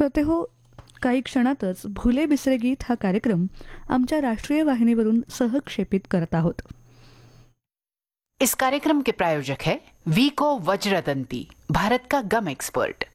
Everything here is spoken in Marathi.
श्रोते हो, काही क्षणातच भुले बिसरे गीत हा कार्यक्रम आमच्या राष्ट्रीय वाहिनीवरून सहक्षेपित करत आहोत. इस कार्यक्रम के प्रायोजक है वीको वज्रदंती, भारत का गम एक्सपर्ट.